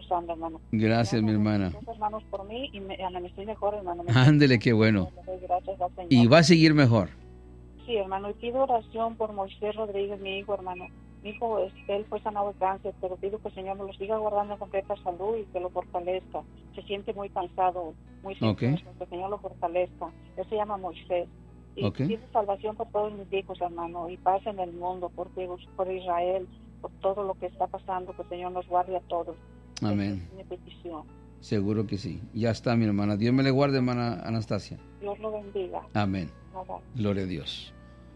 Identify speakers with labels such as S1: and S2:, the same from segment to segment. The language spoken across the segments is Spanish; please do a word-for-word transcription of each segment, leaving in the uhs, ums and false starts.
S1: usando, hermano.
S2: Gracias, mi hermana.
S1: Dos hermanos por mí y me amanecí mejor, hermano.
S2: Ándele, qué bueno.
S1: Le doy gracias al Señor.
S2: Y va a seguir mejor.
S1: Sí, hermano, y pido oración por Moisés Rodríguez, mi hijo, hermano. Mi hijo, este, él fue sanado de cáncer, pero pido que el Señor me lo siga guardando en completa salud y que lo fortalezca. Se siente muy cansado, muy
S2: Okay.
S1: sincero, que el Señor lo fortalezca. Él se llama Moisés. Y
S2: Okay.
S1: pido salvación por todos mis hijos, hermano, y paz en el mundo, por, por Israel, por todo lo que está pasando, que el Señor nos guarde a todos.
S2: Amén.
S1: Esa es mi petición.
S2: Seguro que sí. Ya está, mi hermana. Dios me le guarde, hermana Anastasia.
S1: Dios lo bendiga.
S2: Amén.
S1: Nada.
S2: Gloria a Dios.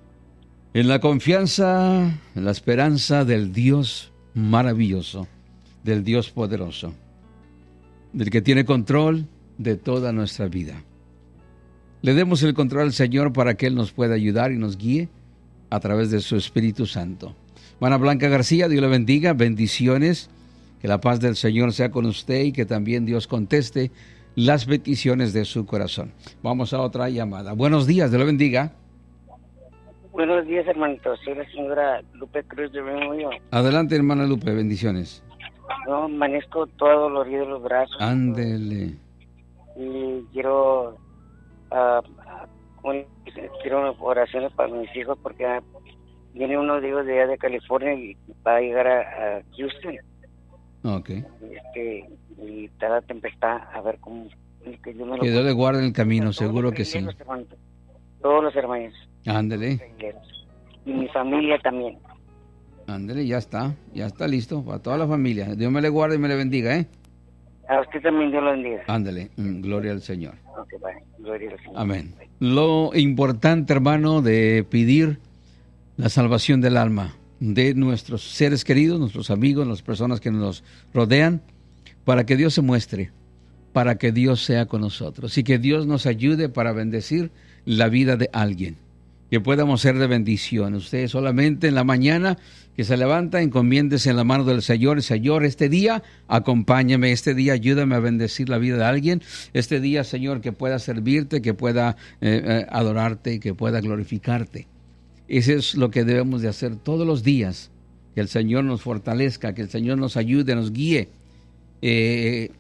S2: En la confianza, en la esperanza del Dios maravilloso, del Dios poderoso, del que tiene control de toda nuestra vida. Le demos el control al Señor para que Él nos pueda ayudar y nos guíe a través de su Espíritu Santo. Hermana Blanca García, Dios le bendiga, bendiciones, que la paz del Señor sea con usted y que también Dios conteste las peticiones de su corazón. Vamos a otra llamada. Buenos días, Dios le bendiga.
S3: Buenos días, hermanito. Soy la señora Lupe Cruz de Benjamín.
S2: Adelante, hermana Lupe, bendiciones.
S3: No, amanezco todo dolorido de los brazos.
S2: Ándele.
S3: Y quiero, uh, un, quiero oraciones para mis hijos porque uh, viene uno de ellos de allá de California y va a llegar a, a Houston.
S2: Ok.
S3: Este, y está la tempestad, a ver cómo... Que Dios me lo
S2: Que Dios le guarde en el camino,
S3: todos
S2: seguro
S3: los
S2: que sí.
S3: hermanos, todos los hermanos.
S2: Ándele.
S3: Y mi familia también.
S2: Ándele, ya está. Ya está listo para toda la familia. Dios me le guarde y me le bendiga, ¿eh?
S3: A usted también Dios lo bendiga.
S2: Ándele. Mm, gloria al Señor.
S3: Okay, bye. Gloria al Señor.
S2: Amén. Lo importante, hermano, de pedir la salvación del alma de nuestros seres queridos, nuestros amigos, las personas que nos rodean, para que Dios se muestre, para que Dios sea con nosotros y que Dios nos ayude para bendecir la vida de alguien, que podamos ser de bendición. Usted solamente en la mañana que se levanta, encomiéndese en la mano del Señor. Señor, este día acompáñame, este día ayúdame a bendecir la vida de alguien, este día, Señor, que pueda servirte, que pueda eh, eh, adorarte, que pueda glorificarte. Eso es lo que debemos de hacer todos los días, que el Señor nos fortalezca, que el Señor nos ayude, nos guíe. Eh,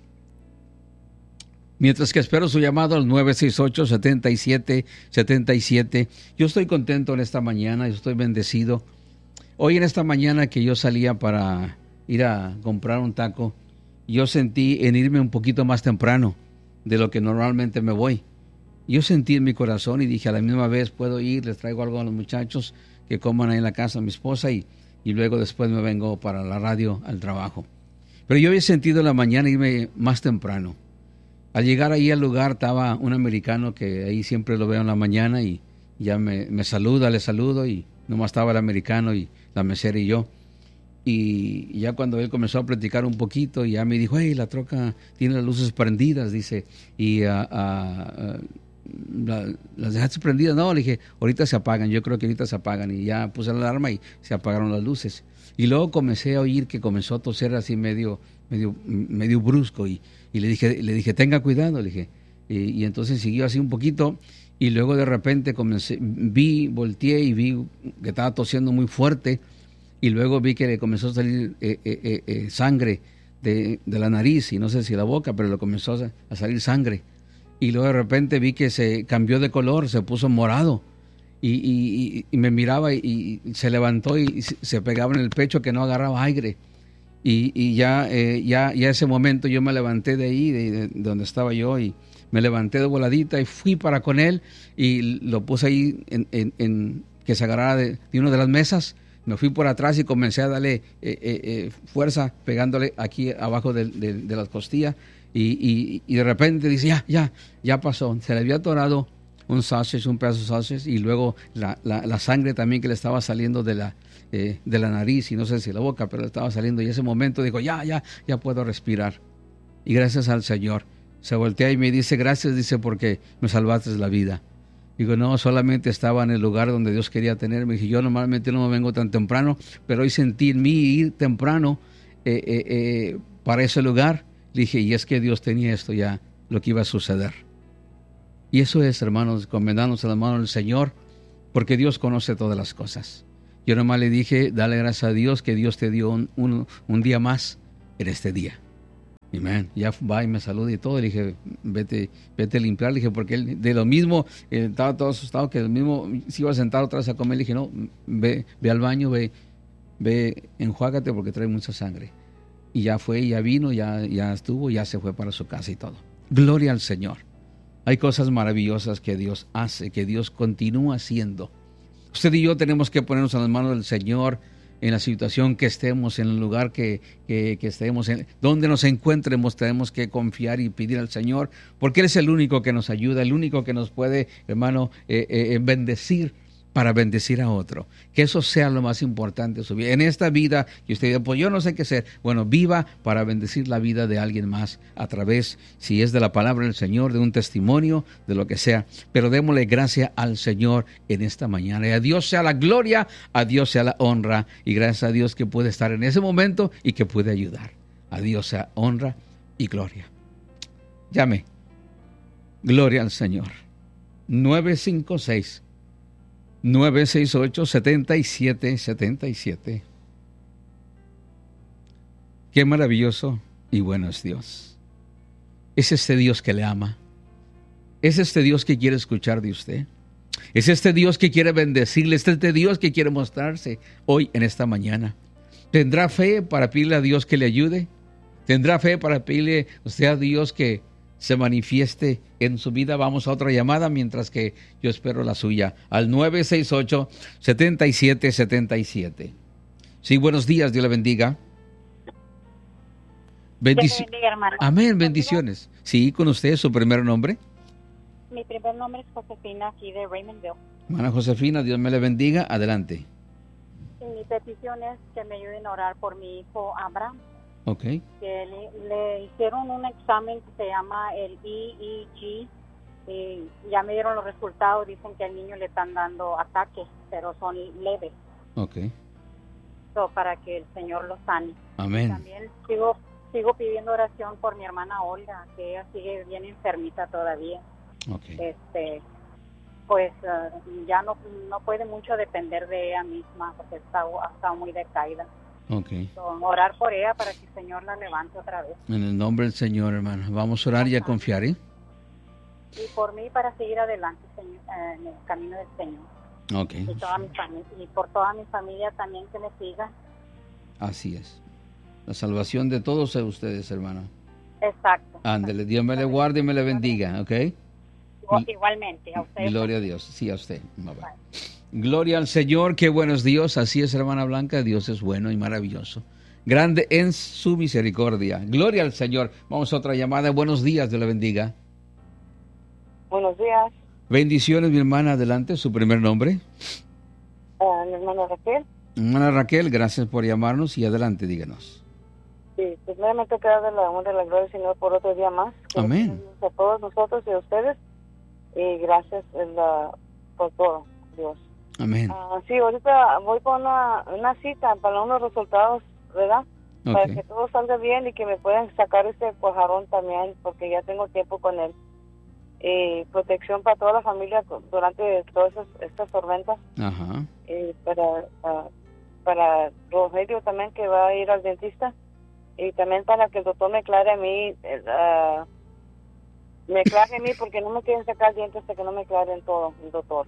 S2: Mientras que espero su llamado al nueve seis ocho, siete siete siete siete. Yo estoy contento en esta mañana, yo estoy bendecido. Hoy en esta mañana que yo salía para ir a comprar un taco, yo sentí en irme un poquito más temprano de lo que normalmente me voy. Yo sentí en mi corazón y dije, a la misma vez puedo ir, les traigo algo a los muchachos que coman ahí en la casa a mi esposa y, y luego después me vengo para la radio al trabajo. Pero yo había sentido en la mañana irme más temprano. Al llegar ahí al lugar estaba un americano que ahí siempre lo veo en la mañana y ya me, me saluda, le saludo y nomás estaba el americano y la mesera y yo. Y ya cuando él comenzó a platicar un poquito, ya me dijo, hey, la troca tiene las luces prendidas, dice, y uh, uh, uh, la, las dejaste prendidas. No, le dije, ahorita se apagan, yo creo que ahorita se apagan. Y ya puse la alarma y se apagaron las luces. Y luego comencé a oír que comenzó a toser así medio, medio, medio brusco y Y le dije, le dije, tenga cuidado, le dije. Y, y entonces siguió así un poquito. Y luego de repente comencé, vi, volteé y vi que estaba tosiendo muy fuerte. Y luego vi que le comenzó a salir eh, eh, eh, sangre de, de la nariz. Y no sé si la boca, pero le comenzó a, a salir sangre. Y luego de repente vi que se cambió de color, se puso morado. Y, y, y me miraba y, y se levantó y se pegaba en el pecho que no agarraba aire. Y, y ya, eh, ya, ya ese momento yo me levanté de ahí, de, de, de donde estaba yo, y me levanté de voladita y fui para con él y lo puse ahí en, en, en que se agarrara de, de una de las mesas. Me fui por atrás y comencé a darle eh, eh, eh, fuerza, pegándole aquí abajo de, de, de las costillas. Y, y, y de repente dice, ya, ya, ya pasó. Se le había atorado un sausage, un pedazo de sausage, y luego la, la, la sangre también que le estaba saliendo de la... Eh, de la nariz y no sé si la boca, pero estaba saliendo y en ese momento dijo, ya, ya, ya puedo respirar. Y gracias al Señor, se voltea y me dice, gracias, dice, porque me salvaste la vida. Digo, no, solamente estaba en el lugar donde Dios quería tenerme. Dije, yo normalmente no me vengo tan temprano, pero hoy sentí en mí ir temprano eh, eh, eh, para ese lugar. Le dije, y es que Dios tenía esto ya, lo que iba a suceder. Y eso es, hermanos, encomendarnos a la mano del Señor, porque Dios conoce todas las cosas. Yo nomás le dije, dale gracias a Dios que Dios te dio un, un, un día más en este día. Amén. Ya va y me saluda y todo. Le dije, vete, vete a limpiar. Le dije, porque él, de lo mismo, eh, estaba todo asustado, que lo mismo se iba a sentar otra vez a comer. Le dije, no, ve, ve al baño, ve, ve, enjuágate porque trae mucha sangre. Y ya fue, ya vino, ya, ya estuvo, ya se fue para su casa y todo. Gloria al Señor. Hay cosas maravillosas que Dios hace, que Dios continúa haciendo. Usted y yo tenemos que ponernos en las manos del Señor en la situación que estemos, en el lugar que, que, que estemos, en, donde nos encuentremos, tenemos que confiar y pedir al Señor, porque Él es el único que nos ayuda, el único que nos puede, hermano, eh, eh, bendecir para bendecir a otro. Que eso sea lo más importante de su vida. En esta vida, que usted diga, pues yo no sé qué hacer. Bueno, viva para bendecir la vida de alguien más a través, si es de la palabra del Señor, de un testimonio, de lo que sea. Pero démosle gracias al Señor en esta mañana. Y a Dios sea la gloria, a Dios sea la honra. Y gracias a Dios que puede estar en ese momento y que puede ayudar. A Dios sea honra y gloria. Llame. Gloria al Señor. nueve cinco seis nueve seis ocho, siete siete siete siete. Qué maravilloso y bueno es Dios. Es este Dios que le ama. Es este Dios que quiere escuchar de usted. Es este Dios que quiere bendecirle. Es este Dios que quiere mostrarse hoy en esta mañana. ¿Tendrá fe para pedirle a Dios que le ayude? ¿Tendrá fe para pedirle usted a Dios que se manifieste en su vida? Vamos a otra llamada mientras que yo espero la suya al nueve seis ocho, siete siete siete siete. Sí, buenos días, Dios le bendiga. Bendici-
S1: bendiga, hermano.
S2: Amén, bendiciones. Sí, con usted, su primer nombre.
S1: Mi primer nombre es Josefina, aquí de Raymondville.
S2: Hermana Josefina, Dios me le bendiga. Adelante.
S1: Y mi petición es que me ayuden a orar por mi hijo Abraham.
S2: Ok.
S1: Que le, le hicieron un examen que se llama el E E G y ya me dieron los resultados. Dicen que al niño le están dando ataques, pero son leves.
S2: Ok.
S1: So, para que el Señor lo sane.
S2: Amén.
S1: También sigo sigo pidiendo oración por mi hermana Olga, que ella sigue bien enfermita todavía.
S2: Ok.
S1: Este, pues uh, ya no no puede mucho depender de ella misma porque está, ha estado muy decaída.
S2: Ok.
S1: So, orar por ella para que el Señor la levante otra vez.
S2: En el nombre del Señor, hermano. Vamos a orar y a confiar, ¿eh?
S1: Y por mí para seguir adelante, Señor, eh, en el camino del Señor.
S2: Ok.
S1: Y, toda mi familia, y por toda mi familia también que me siga.
S2: Así es. La salvación de todos ustedes, hermano.
S1: Exacto.
S2: Ándele, Dios me le guarde y me le bendiga, ¿ok?
S1: Igualmente, a usted.
S2: Gloria a Dios. Sí, a usted. Bye bye. Gloria al Señor, qué bueno es Dios. Así es, hermana Blanca, Dios es bueno y maravilloso. Grande en su misericordia. Gloria al Señor. Vamos a otra llamada. Buenos días, Dios le bendiga.
S4: Buenos días.
S2: Bendiciones, mi hermana. Adelante, su primer nombre.
S4: Uh, mi hermana Raquel.
S2: Hermana Raquel, gracias por llamarnos y adelante, díganos.
S4: Sí, primeramente quiero dar la honra y la gloria al Señor por otro día más.
S2: Amén.
S4: A todos nosotros y a ustedes. Y gracias la, por todo, Dios.
S2: Amén.
S4: Uh, sí, ahorita voy con una, una cita para unos resultados, ¿verdad?
S2: Okay.
S4: Para que todo salga bien y que me puedan sacar este cuajarón también, porque ya tengo tiempo con él. Y protección para toda la familia durante todas esas, estas tormentas.
S2: Ajá.
S4: Y para, uh, para Rogelio también, que va a ir al dentista. Y también para que el doctor me aclare a mí, uh, me aclare a mí, porque no me quieren sacar dientes hasta que no me aclaren todo, el doctor.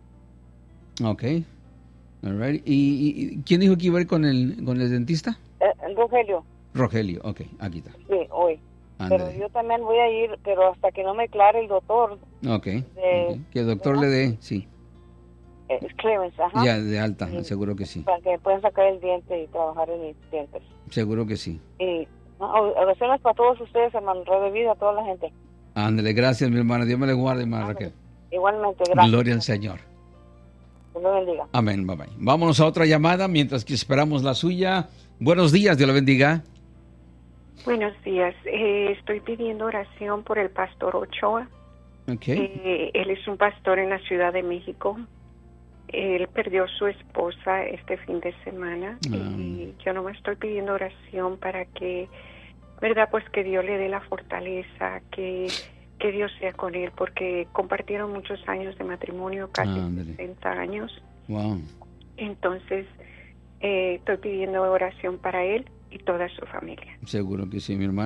S2: Ok. All right. ¿Y, y quién dijo que iba a ir con el, con el dentista?
S4: Eh, Rogelio.
S2: Rogelio, ok, aquí está.
S4: Sí, hoy.
S2: Ándale.
S4: Pero yo también voy a ir, pero hasta que no me aclare el doctor.
S2: Ok.
S4: De,
S2: okay. Que el doctor
S4: ¿verdad?
S2: le dé, sí.
S4: Eh, clearance, ajá.
S2: Ya, de alta,
S4: sí.
S2: Seguro que sí.
S4: Para que me puedan sacar el diente y trabajar en mis dientes.
S2: Seguro que sí.
S4: Y oraciones para todos ustedes, hermano, Red Vida, a toda la gente.
S2: Ándale, gracias, mi hermana. Dios me le guarde, hermana Raquel.
S4: Igualmente, gracias.
S2: Gloria al Señor.
S4: Dios lo bendiga.
S2: Amén, bye bye. Vámonos a otra llamada mientras que esperamos la suya. Buenos días, Dios la bendiga.
S5: Buenos días. Eh, estoy pidiendo oración por el pastor Ochoa.
S2: Okay.
S5: Eh, él es un pastor en la Ciudad de México. Él perdió su esposa este fin de semana
S2: Ah.
S5: y yo nomás estoy pidiendo oración para que, verdad, pues que Dios le dé la fortaleza, que, que Dios sea con él, porque compartieron muchos años de matrimonio, casi
S2: Ándale.
S5: sesenta años.
S2: Wow.
S5: Entonces, eh, estoy pidiendo oración para él y toda su familia.
S2: Seguro que sí, mi hermana.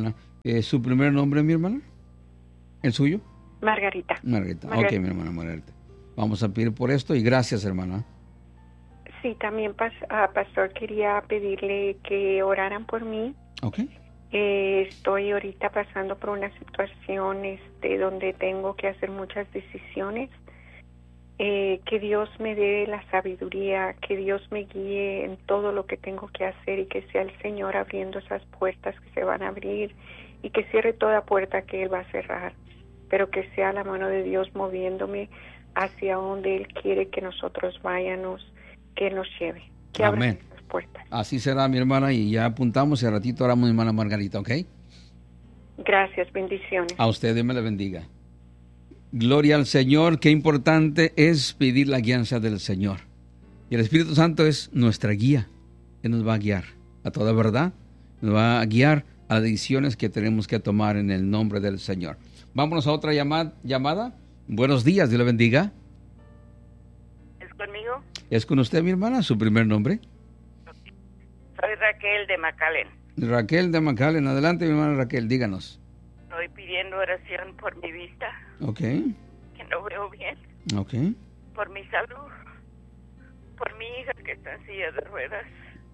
S2: Eh, ¿Su primer nombre, mi hermana? ¿El suyo?
S5: Margarita.
S2: Margarita.
S5: Margarita.
S2: Ok, mi hermana Margarita. Vamos a pedir por esto y gracias, hermana.
S5: Sí, también, pas, uh, pastor, quería pedirle que oraran por mí.
S2: Ok.
S5: Eh, estoy ahorita pasando por una situación este, donde tengo que hacer muchas decisiones. Eh, que Dios me dé la sabiduría, que Dios me guíe en todo lo que tengo que hacer y que sea el Señor abriendo esas puertas que se van a abrir y que cierre toda puerta que Él va a cerrar, pero que sea la mano de Dios moviéndome hacia donde Él quiere que nosotros vayamos, que Él nos lleve, que abra
S2: Amén.
S5: esas puertas.
S2: Así será, mi hermana, y ya apuntamos y al ratito oramos, mi hermana Margarita, ¿ok?
S5: Gracias, bendiciones.
S2: A usted, Dios me la bendiga. Gloria al Señor, qué importante es pedir la guianza del Señor. Y el Espíritu Santo es nuestra guía, Él nos va a guiar a toda verdad, nos va a guiar a las decisiones que tenemos que tomar en el nombre del Señor. Vámonos a otra llamada. llamada. Buenos días, Dios la bendiga.
S6: ¿Es conmigo?
S2: ¿Es con usted, mi hermana? ¿Su primer nombre?
S6: Soy Raquel de McAllen.
S2: Raquel de McAllen. Adelante, mi hermana Raquel, díganos.
S6: Estoy pidiendo oración por mi vista,
S2: Ok,
S6: que no veo bien,
S2: ok,
S6: por mi salud, por mi hija que está en silla de ruedas,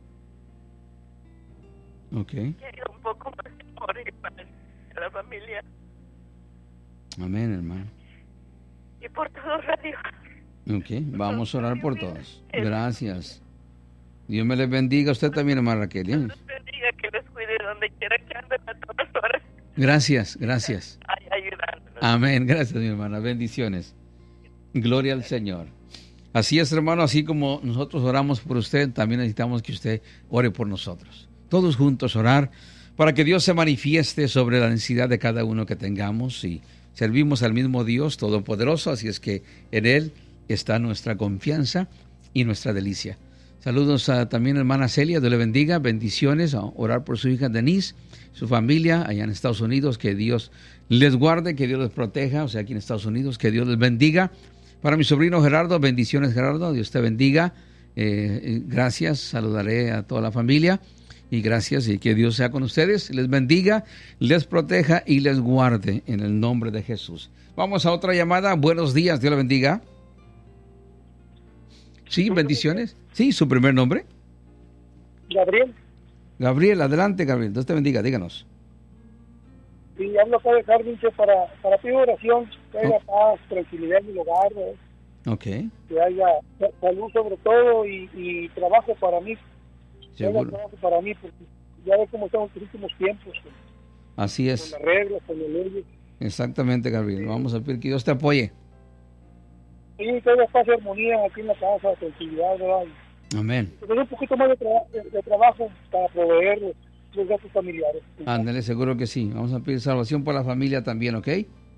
S2: ok.
S6: que haya un poco más de amor y paz a la familia
S2: Amén, hermano.
S6: y por todo radio.
S2: Ok, vamos a orar por todos. Gracias. Dios me les bendiga. Usted también, hermana Raquel. ¿eh?
S6: Dios los bendiga, que los cuide donde quiera que anden a todas horas.
S2: Gracias, gracias.
S6: Ay, ayudándonos.
S2: Amén. Gracias, mi hermana. Bendiciones. Gloria al Señor. Así es, hermano, así como nosotros oramos por usted, también necesitamos que usted ore por nosotros. Todos juntos orar para que Dios se manifieste sobre la necesidad de cada uno que tengamos y servimos al mismo Dios Todopoderoso, así es que en Él está nuestra confianza y nuestra delicia. Saludos a también hermana Celia, Dios le bendiga, bendiciones, a orar por su hija Denise, su familia allá en Estados Unidos, que Dios les guarde, que Dios les proteja, o sea, aquí en Estados Unidos, que Dios les bendiga. Para mi sobrino Gerardo, bendiciones Gerardo, Dios te bendiga, eh, gracias, saludaré a toda la familia y gracias y que Dios sea con ustedes, les bendiga, les proteja y les guarde en el nombre de Jesús. Vamos a otra llamada, buenos días, Dios le bendiga. Sí, bendiciones. Sí, su primer nombre.
S7: Gabriel.
S2: Gabriel, adelante, Gabriel. Dios te bendiga, díganos.
S7: Sí, hablo acá de Jardinche para, para pedir oración, que haya
S2: Oh.
S7: paz, tranquilidad en mi hogar, ¿eh?
S2: Ok,
S7: que haya salud sobre todo y, y trabajo para mí. Que haya
S2: seguro.
S7: trabajo para mí, porque ya ve cómo estamos en los últimos tiempos, con,
S2: Así
S7: con
S2: es.
S7: las reglas, con las leyes.
S2: Exactamente, Gabriel. Vamos a pedir que Dios te apoye.
S7: Y que haya paz y armonía aquí en la casa, tranquilidad, ¿verdad?
S2: Amén.
S7: Y tener un poquito más de, tra- de, de trabajo para proveer los, los gastos familiares.
S2: Ándale, seguro que sí. Vamos a pedir salvación por la familia también, ¿ok?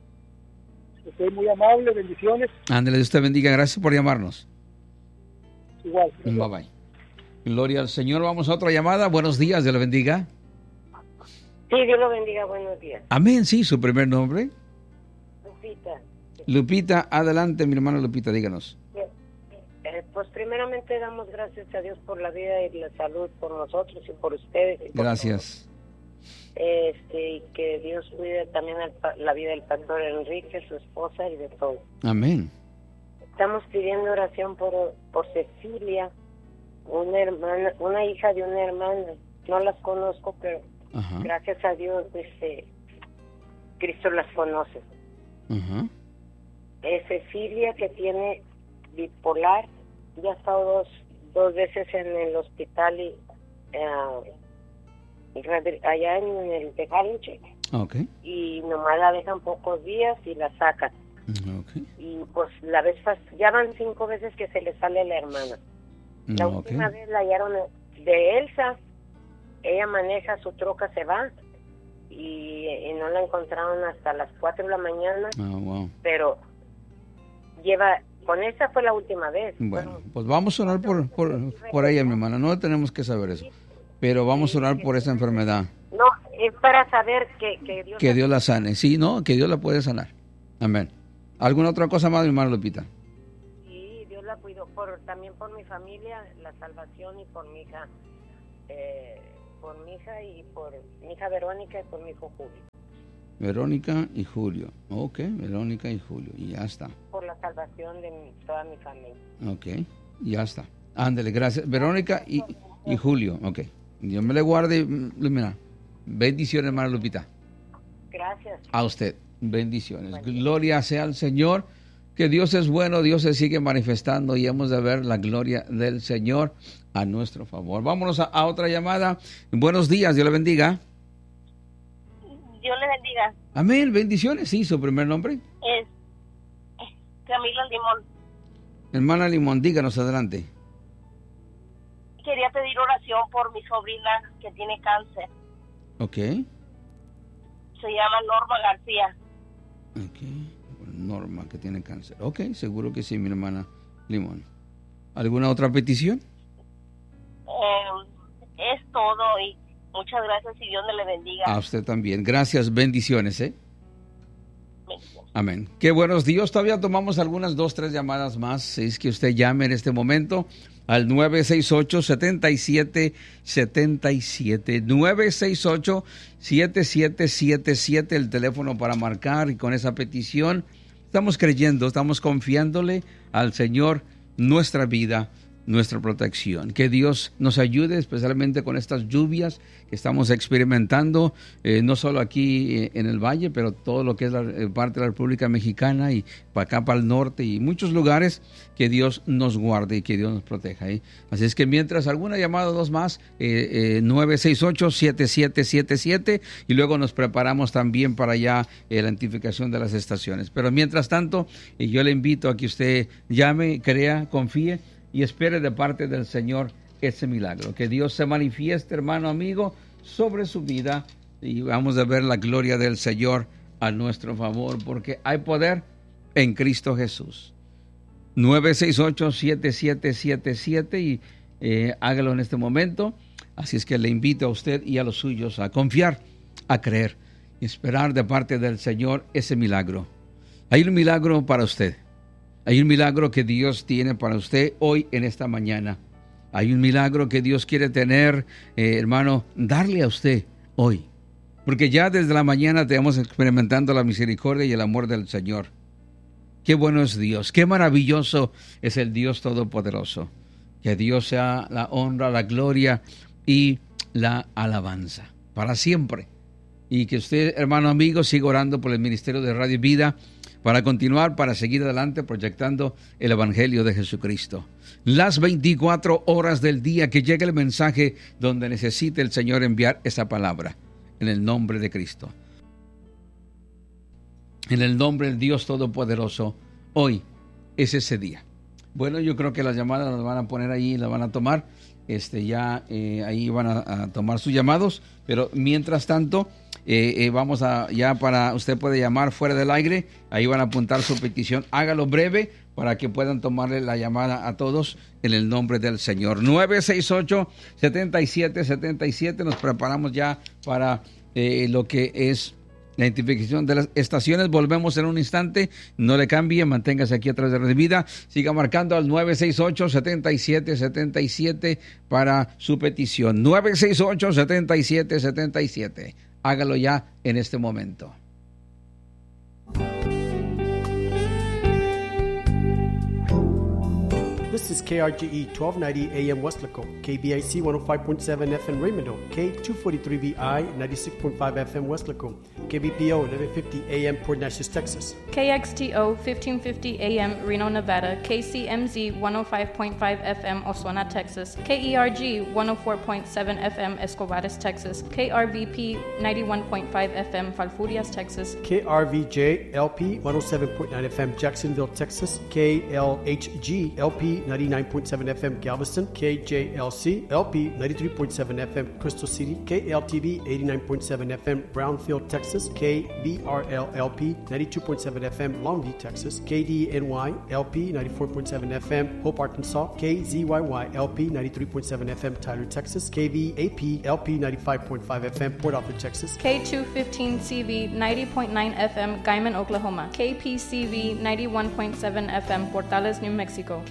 S7: Estoy muy amable, bendiciones,
S2: Ándale, Dios te bendiga. Gracias por llamarnos.
S7: igual.
S2: Bye bye. Gloria al Señor. Vamos a otra llamada. Buenos días, Dios le bendiga.
S4: Sí, Dios lo bendiga, buenos días.
S2: Amén, sí, su primer nombre.
S4: Lupita,
S2: Lupita, adelante, mi hermana Lupita, díganos.
S4: eh, pues primeramente damos gracias a Dios por la vida y la salud, por nosotros y por ustedes. Y por
S2: Gracias.
S4: todos. Este, y que Dios cuide también al pa- la vida del pastor Enrique, su esposa y de todos.
S2: Amén.
S4: Estamos pidiendo oración por, por Cecilia, una hermana, una hija de una hermana. No las conozco, pero
S2: Ajá.
S4: gracias a Dios, este, Cristo las conoce.
S2: Ajá.
S4: Es Cecilia, que tiene bipolar, ya ha estado dos, dos veces en el hospital y eh, allá en el de Harlingen,
S2: Ok.
S4: y nomás la dejan pocos días y la sacan.
S2: Ok.
S4: Y pues la vez pas- ya van cinco veces que se le sale la hermana. La
S2: Ok.
S4: última vez la hallaron de Elsa, ella maneja su troca, se va, y, y no la encontraron hasta las cuatro de la mañana,
S2: Ah, wow.
S4: pero lleva, con esa fue la última vez.
S2: Bueno,
S4: Fueron-
S2: pues vamos a orar por, por, por ella, mi hermana. No tenemos que saber eso. Pero vamos a orar por esa enfermedad.
S4: No, es para saber que, que Dios...
S2: Que Dios la sane. Sí, no, que Dios la puede sanar. Amén. ¿Alguna otra cosa más, mi hermana Lupita?
S4: Sí, Dios la cuidó, por, también por mi familia, la salvación, y por mi hija, eh,
S8: por mi hija y por mi hija Verónica y por mi hijo Julio.
S2: Verónica y Julio. Ok, Verónica y Julio. Y ya está.
S8: Por la salvación de mi, toda mi familia.
S2: Ok, ya está. Ándale, gracias. Verónica y, y Julio. Ok. Dios me le guarde. Mira, bendiciones, hermana Lupita.
S8: Gracias.
S2: A usted. Bendiciones.
S8: Bueno.
S2: Gloria sea al Señor. Que Dios es bueno, Dios se sigue manifestando y hemos de ver la gloria del Señor a nuestro favor. Vámonos a, a otra llamada. Buenos días, Dios le bendiga.
S9: Dios le bendiga.
S2: Amén, bendiciones. Sí, su primer nombre.
S9: Es Camila Limón.
S2: Hermana Limón, díganos adelante.
S9: Quería pedir oración por mi sobrina que tiene cáncer.
S2: Ok.
S9: Se llama Norma García.
S2: Ok. Norma, que tiene cáncer. Ok, seguro que sí, mi hermana Limón. ¿Alguna otra petición?
S9: Eh, es todo y muchas gracias y Dios me le bendiga.
S2: A usted también. Gracias, bendiciones, ¿eh?
S9: Bendiciones.
S2: Amén. Qué buenos días. Todavía tomamos algunas dos, tres llamadas más. Es que usted llame en este momento al nueve seis ocho, siete siete siete siete. nueve seis ocho, siete siete siete siete, el teléfono para marcar, y con esa petición estamos creyendo, estamos confiándole al Señor nuestra vida, nuestra protección. Que Dios nos ayude, especialmente con estas lluvias que estamos experimentando, eh, no solo aquí eh, en el Valle, pero todo lo que es la eh, parte de la República Mexicana y para acá, para el norte y muchos lugares. Que Dios nos guarde y que Dios nos proteja. ¿eh? Así es que mientras alguna llamada o dos más, eh, eh, nueve seis ocho, siete siete siete siete, y luego nos preparamos también para ya eh, la identificación de las estaciones. Pero mientras tanto, eh, yo le invito a que usted llame, crea, confíe y espere de parte del Señor ese milagro. Que Dios se manifieste, hermano, amigo, sobre su vida, y vamos a ver la gloria del Señor a nuestro favor, porque hay poder en Cristo Jesús. nueve seis ocho, siete siete siete siete, y eh, hágalo en este momento. Así es que le invito a usted y a los suyos a confiar, a creer y esperar de parte del Señor ese milagro. Hay un milagro para usted. Hay un milagro que Dios tiene para usted hoy en esta mañana. Hay un milagro que Dios quiere tener, eh, hermano, darle a usted hoy. Porque ya desde la mañana estamos experimentando la misericordia y el amor del Señor. Qué bueno es Dios, qué maravilloso es el Dios Todopoderoso. Que Dios sea la honra, la gloria y la alabanza para siempre. Y que usted, hermano amigo, siga orando por el ministerio de Radio Vida, para continuar, para seguir adelante proyectando el Evangelio de Jesucristo. Las veinticuatro horas del día, que llegue el mensaje donde necesite el Señor enviar esa palabra, en el nombre de Cristo. En el nombre del Dios Todopoderoso, hoy es ese día. Bueno, yo creo que las llamadas las van a poner ahí, las van a tomar. Este, ya eh, ahí van a, a tomar sus llamados, pero mientras tanto, Eh, eh, vamos a, ya para, usted puede llamar fuera del aire, ahí van a apuntar su petición, hágalo breve para que puedan tomarle la llamada a todos en el nombre del Señor. nueve seis ocho, siete siete siete siete, nos preparamos ya para eh, lo que es la identificación de las estaciones. Volvemos en un instante, no le cambie, manténgase aquí a través de Radio Vida, siga marcando al nueve seis ocho, siete siete siete siete para su petición, nueve seis ocho, siete siete siete siete. Hágalo ya en este momento.
S10: This is K R G E twelve ninety A M Westlaco, K B I C one oh five point seven F M Raymond, K two forty-three V I ninety-six point five F M Westlaco, K B P O eleven fifty A M Port Neches, Texas,
S11: K X T O fifteen fifty A M Reno, Nevada, K C M Z one oh five point five F M Oswena, Texas, K E R G one oh four point seven F M Escobares, Texas, K R V P ninety-one point five F M Falfurrias, Texas,
S10: K R V J L P one oh seven point nine F M Jacksonville, Texas, K L H G L P ninety-nine point seven F M Galveston, K J L C L P ninety-three point seven F M Crystal City, K L T V eighty-nine point seven F M Brownfield, Texas, K B R L L P ninety-two point seven F M Longview, Texas, K D N Y L P ninety-four point seven F M Hope, Arkansas, K Z Y Y L P ninety-three point seven F M Tyler, Texas, K V A P L P ninety-five point five F M Port Arthur, Texas,
S11: K two fifteen C V ninety point nine F M Guyman, Oklahoma, K P C V ninety-one point seven F M Portales, New Mexico, K P A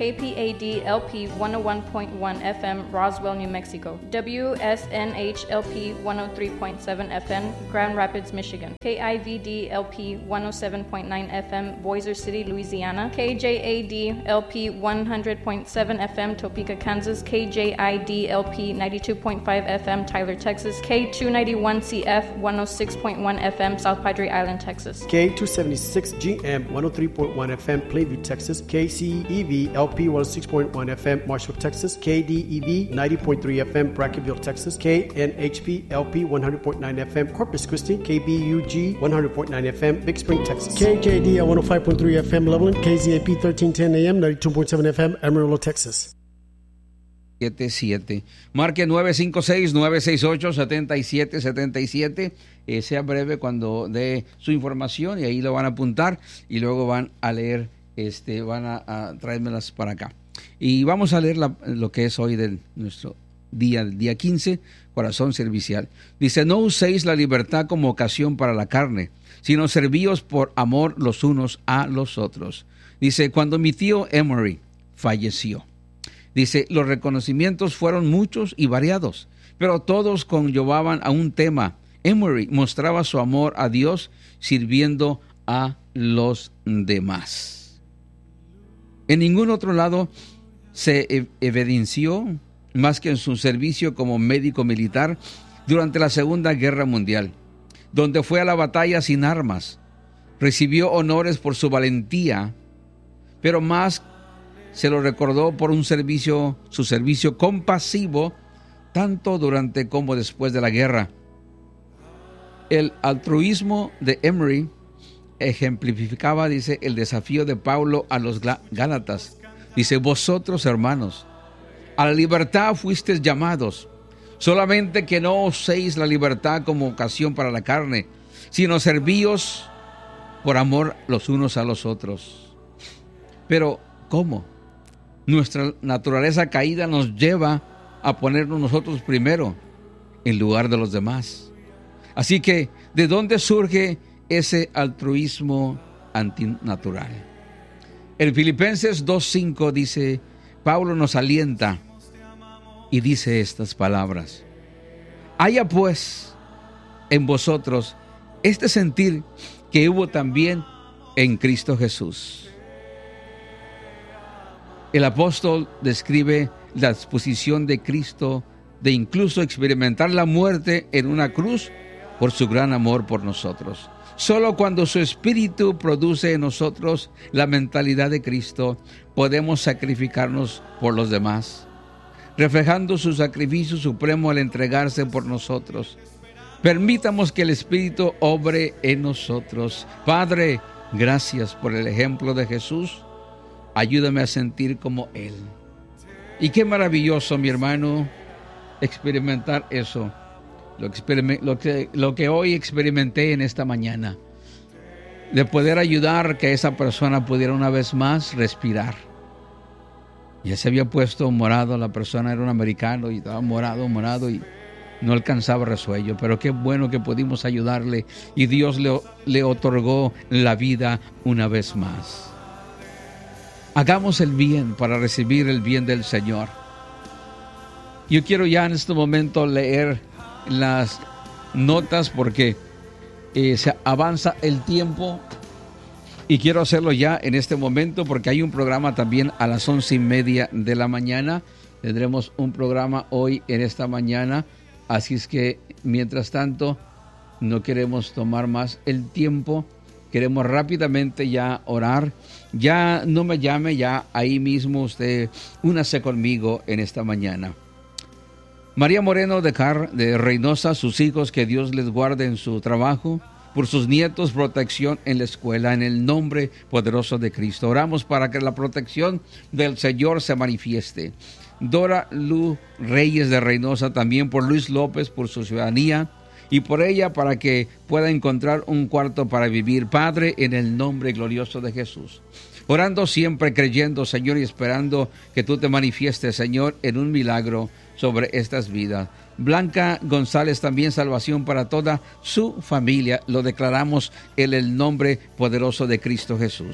S11: A D L P one oh one point one F M, Roswell, New Mexico. W S N H L P one oh three point seven F M, Grand Rapids, Michigan. K I V D L P one oh seven point nine F M, Bossier City, Louisiana. K J A D L P one hundred point seven F M, Topeka, Kansas. K J I D L P ninety-two point five F M, Tyler, Texas. K two ninety-one C F one oh six point one F M, South Padre Island, Texas.
S10: K two seventy-six G M one oh three point one F M, Plainview, Texas. K C E V L P one oh six point one F M, Marshall, Texas. K D E V ninety point three F M, Brackenville, Texas. K N H P L P one hundred point nine F M, Corpus Christi. K B U G one hundred point nine F M, Big Spring, Texas. K J D L one oh five point three F M, Loveland. K Z A P thirteen ten A M, ninety-two point seven F M, Amarillo, Texas.
S2: siete siete. Marque nueve cinco seis, nueve seis ocho, siete siete siete siete. Eh, sea breve cuando dé su información y ahí lo van a apuntar y luego van a leer, este, van a, a traérmelas para acá. Y vamos a leer la, lo que es hoy de nuestro día, el día quince, corazón servicial. Dice, no uséis la libertad como ocasión para la carne, sino servíos por amor los unos a los otros. Dice, cuando mi tío Emery falleció, dice, los reconocimientos fueron muchos y variados, pero todos conllevaban a un tema. Emery mostraba su amor a Dios sirviendo a los demás. En ningún otro lado se evidenció más que en su servicio como médico militar durante la Segunda Guerra Mundial, donde fue a la batalla sin armas. Recibió honores por su valentía, pero más se lo recordó por un servicio, su servicio compasivo, tanto durante como después de la guerra. El altruismo de Emery ejemplificaba, dice, el desafío de Pablo a los Gálatas. Dice, vosotros, hermanos, a la libertad fuisteis llamados, solamente que no uséis la libertad como ocasión para la carne, sino servíos por amor los unos a los otros. Pero, ¿cómo? Nuestra naturaleza caída nos lleva a ponernos nosotros primero en lugar de los demás. Así que, ¿de dónde surge ese altruismo antinatural? En Filipenses dos cinco dice, Pablo nos alienta y dice estas palabras. Haya pues en vosotros este sentir que hubo también en Cristo Jesús. El apóstol describe la exposición de Cristo de incluso experimentar la muerte en una cruz por su gran amor por nosotros. Solo cuando su Espíritu produce en nosotros la mentalidad de Cristo, podemos sacrificarnos por los demás, reflejando su sacrificio supremo al entregarse por nosotros. Permitamos que el Espíritu obre en nosotros. Padre, gracias por el ejemplo de Jesús. Ayúdame a sentir como Él. Y qué maravilloso, mi hermano, experimentar eso. Lo, experiment, lo, que, lo que hoy experimenté en esta mañana. De poder ayudar que esa persona pudiera una vez más respirar. Ya se había puesto morado, la persona era un americano y estaba morado, morado y no alcanzaba resuello. Pero qué bueno que pudimos ayudarle y Dios le, le otorgó la vida una vez más. Hagamos el bien para recibir el bien del Señor. Yo quiero ya en este momento leer las notas porque eh, se avanza el tiempo y quiero hacerlo ya en este momento porque hay un programa también a las once y media de la mañana. Tendremos un programa hoy en esta mañana, así es que mientras tanto no queremos tomar más el tiempo. Queremos rápidamente ya orar. Ya no me llame, ya ahí mismo usted únase conmigo en esta mañana. María Moreno de Car, de Reynosa, sus hijos, que Dios les guarde en su trabajo, por sus nietos, protección en la escuela, en el nombre poderoso de Cristo. Oramos para que la protección del Señor se manifieste. Dora Lu Reyes de Reynosa, también por Luis López, por su ciudadanía, y por ella para que pueda encontrar un cuarto para vivir. Padre, en el nombre glorioso de Jesús. Orando siempre, creyendo, Señor, y esperando que tú te manifiestes, Señor, en un milagro sobre estas vidas. Blanca González, también salvación para toda su familia. Lo declaramos en el nombre poderoso de Cristo Jesús.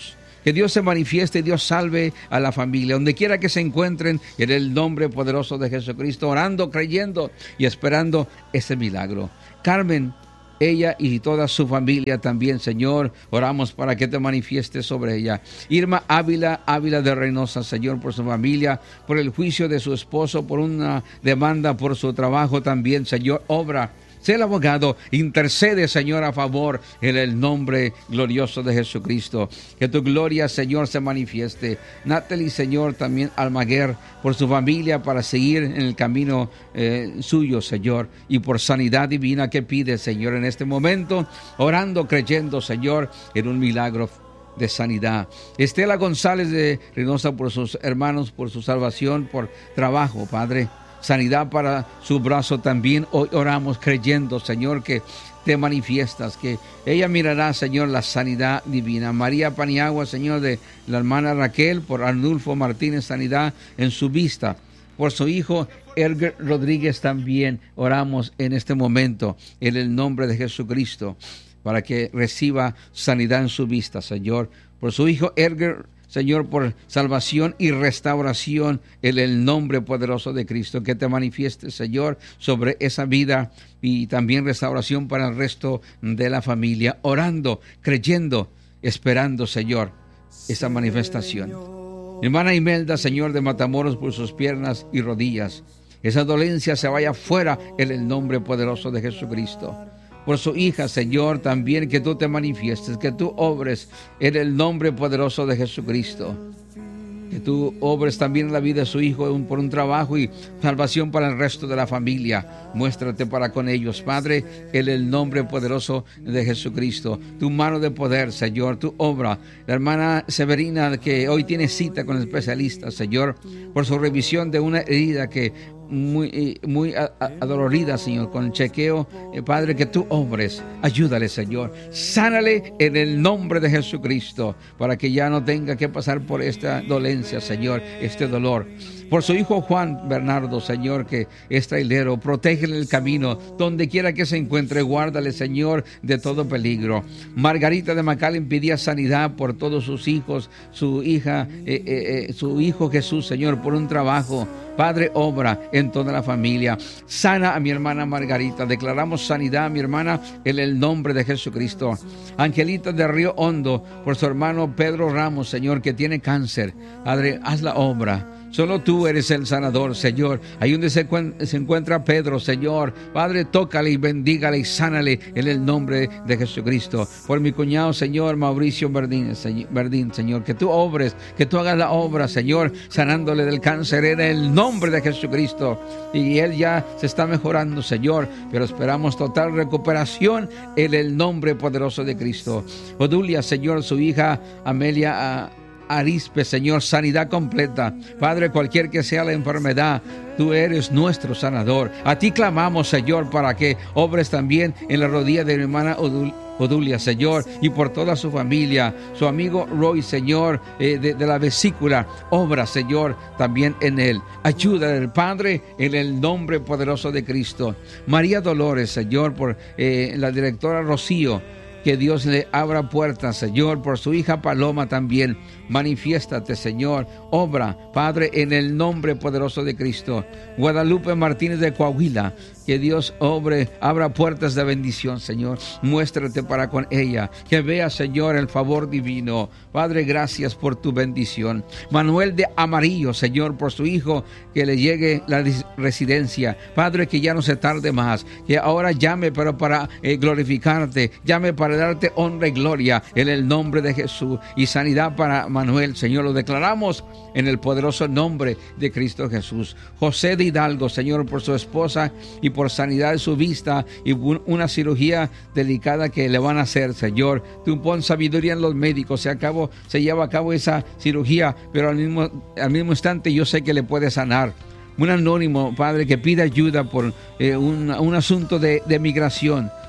S2: Que Dios se manifieste y Dios salve a la familia, donde quiera que se encuentren, en el nombre poderoso de Jesucristo, orando, creyendo y esperando ese milagro. Carmen, ella y toda su familia también, Señor, oramos para que te manifiestes sobre ella. Irma Ávila, Ávila de Reynosa, Señor, por su familia, por el juicio de su esposo, por una demanda por su trabajo también, Señor, obra. Sé el abogado, intercede, Señor, a favor en el nombre glorioso de Jesucristo. Que tu gloria, Señor, se manifieste. Natalie, Señor, también Almaguer, por su familia, para seguir en el camino eh, suyo, Señor. Y por sanidad divina que pide, Señor, en este momento, orando, creyendo, Señor, en un milagro de sanidad. Estela González de Reynosa, por sus hermanos, por su salvación, por trabajo, Padre. Sanidad para su brazo también. Hoy oramos creyendo, Señor, que te manifiestas, que ella mirará, Señor, la sanidad divina. María Paniagua, Señor, de la hermana Raquel, por Arnulfo Martínez, sanidad en su vista. Por su hijo Edgar Rodríguez también oramos en este momento, en el nombre de Jesucristo, para que reciba sanidad en su vista, Señor. Por su hijo Edgar, Señor, por salvación y restauración en el nombre poderoso de Cristo. Que te manifiestes, Señor, sobre esa vida y también restauración para el resto de la familia. Orando, creyendo, esperando, Señor, esa manifestación. Hermana Imelda, Señor, de Matamoros, por sus piernas y rodillas. Esa dolencia se vaya fuera en el nombre poderoso de Jesucristo. Por su hija, Señor, también que tú te manifiestes, que tú obres en el nombre poderoso de Jesucristo. Que tú obres también en la vida de su hijo por un trabajo y salvación para el resto de la familia. Muéstrate para con ellos, Padre, en el nombre poderoso de Jesucristo. Tu mano de poder, Señor, tu obra. La hermana Severina, que hoy tiene cita con el especialista, Señor, por su revisión de una herida que muy, muy adolorida, Señor, con el chequeo, eh, Padre, que tú obres, ayúdale, Señor, sánale en el nombre de Jesucristo, para que ya no tenga que pasar por esta dolencia, Señor, este dolor. Por su hijo Juan Bernardo, Señor, que es trailero, protégele el camino, donde quiera que se encuentre, guárdale, Señor, de todo peligro. Margarita de McAllen pedía sanidad por todos sus hijos, su hija, eh, eh, eh, su hijo Jesús, Señor, por un trabajo. Padre, obra en toda la familia. Sana a mi hermana Margarita. Declaramos sanidad a mi hermana en el nombre de Jesucristo. Angelita de Río Hondo, por su hermano Pedro Ramos, Señor, que tiene cáncer. Padre, haz la obra. Solo tú eres el sanador, Señor. Ahí donde se, se encuentra Pedro, Señor. Padre, tócale y bendígale y sánale en el nombre de Jesucristo. Por mi cuñado, Señor, Mauricio Verdín, señor, Verdín, Señor. Que tú obres, que tú hagas la obra, Señor, sanándole del cáncer en el nombre de Jesucristo. Y él ya se está mejorando, Señor. Pero esperamos total recuperación en el nombre poderoso de Cristo. Odulia, Señor, su hija Amelia a Arispe, Señor, sanidad completa. Padre, cualquier que sea la enfermedad, tú eres nuestro sanador. A ti clamamos, Señor, para que obres también en la rodilla de mi hermana Odulia, Señor, y por toda su familia. Su amigo Roy, Señor, eh, de, de la vesícula, obra, Señor, también en él. Ayuda al Padre en el nombre poderoso de Cristo. María Dolores, Señor, por eh, la directora Rocío. Que Dios le abra puertas, Señor, por su hija Paloma también. Manifiéstate, Señor. Obra, Padre, en el nombre poderoso de Cristo. Guadalupe Martínez de Coahuila. Que Dios obre, abra puertas de bendición, Señor. Muéstrate para con ella. Que vea, Señor, el favor divino. Padre, gracias por tu bendición. Manuel de Amarillo, Señor, por su hijo, que le llegue la residencia. Padre, que ya no se tarde más. Que ahora llame, pero para eh, glorificarte. Llame para darte honra y gloria en el nombre de Jesús. Y sanidad para Manuel, Señor. Lo declaramos en el poderoso nombre de Cristo Jesús. José de Hidalgo, Señor, por su esposa y por sanidad de su vista y una cirugía delicada que le van a hacer, Señor. Tú pon sabiduría en los médicos. Se acabó, se lleva a cabo esa cirugía, pero al mismo, al mismo instante yo sé que le puede sanar. Un anónimo, Padre, que pide ayuda por eh, un, un asunto de, de migración.